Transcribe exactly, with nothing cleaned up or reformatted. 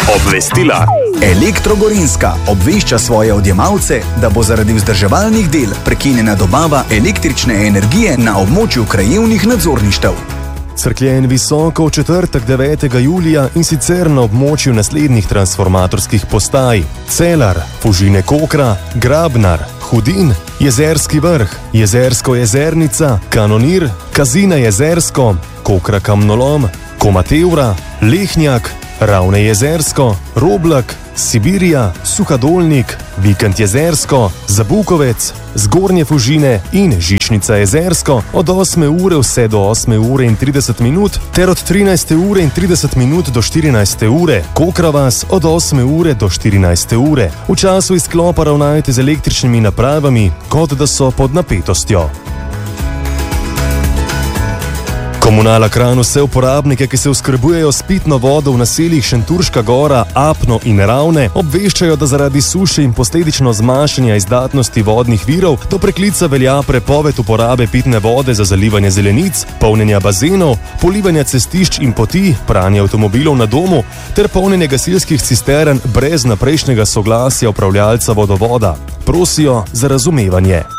Obvestila. Elektro Gorenjska obvešča svoje odjemalce, da bo zaradi vzdrževalnih del prekinjena dobava električne energije na območju krajevnih nadzorništev. Crkljen visoko v četrtek devetega julija in sicer na območju naslednjih transformatorskih postaj: Celar, Fužine Kokra, Grabnar, Hudin, Jezerski vrh, Jezersko jezernica, Kanonir, Kazina jezersko, Kokra kamnolom, Komatevra, Lehnjak, Ravne jezersko, Roblak, Sibirija, Suhadolnik, Vikant jezersko, Zabukovec, Zgornje Fužine in Žičnica jezersko od osme ure vse do osme ure in trideset minut ter od trinajste ure in trideset minut do štirinajste ure, Kokravas od osme ure do štirinajste ure. V času izklopa ravnajte z električnimi napravami, kot da so pod napetostjo. Komunala Kranj vse uporabnike, ki se oskrbujejo s pitno vodo v naseljih Šentjurška gora, Apno in Ravne, obveščajo, da zaradi suše in posledično zmanjšanja izdatnosti vodnih virov do preklica velja prepoved uporabe pitne vode za zalivanje zelenic, polnjenja bazenov, polivanja cestišč in poti, pranje avtomobilov na domu ter polnjenje gasilskih cistern brez naprejšnjega soglasja upravljalca vodovoda. Prosijo za razumevanje.